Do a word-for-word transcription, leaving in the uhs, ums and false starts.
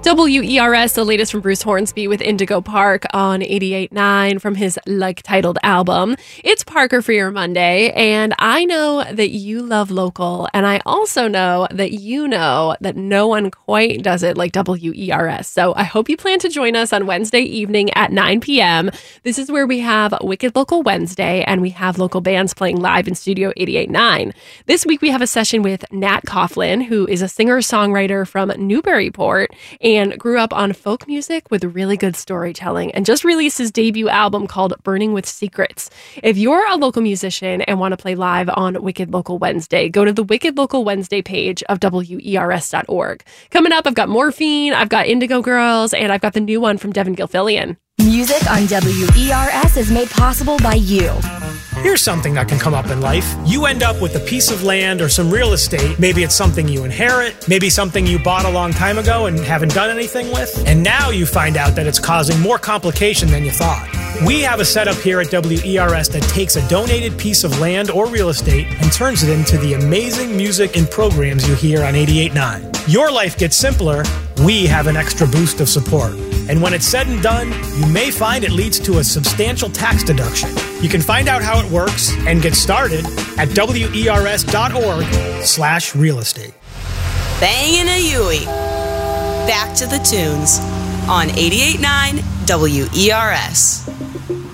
W E R S, the latest from Bruce Hornsby with Indigo Park on eighty-eight point nine from his like-titled album. It's Parker for your Monday, and I know that you love local, and I also know that you know that no one quite does it like W E R S. So I hope you plan to join us on Wednesday evening at nine p.m. This is where we have Wicked Local Wednesday, and we have local bands playing live in Studio eighty-eight point nine. This week we have a session with Nat Coughlin, who is a singer-songwriter from Newburyport, and and grew up on folk music with really good storytelling and just released his debut album called Burning with Secrets. If you're a local musician and want to play live on Wicked Local Wednesday, go to the Wicked Local Wednesday page of W E R S dot org. Coming up, I've got Morphine, I've got Indigo Girls, and I've got the new one from Devin Gilfillian. Music on W E R S is made possible by you. Here's something that can come up in life. You end up with a piece of land or some real estate. Maybe it's something you inherit, maybe something you bought a long time ago and haven't done anything with. And now you find out that it's causing more complication than you thought. We have a setup here at W E R S that takes a donated piece of land or real estate and turns it into the amazing music and programs you hear on eighty-eight point nine. Your life gets simpler. We have an extra boost of support. And when it's said and done, you may find it leads to a substantial tax deduction. You can find out how it works and get started at W E R S dot org slash real estate. Bangin' a Yui. Back to the tunes on eighty-eight point nine W E R S.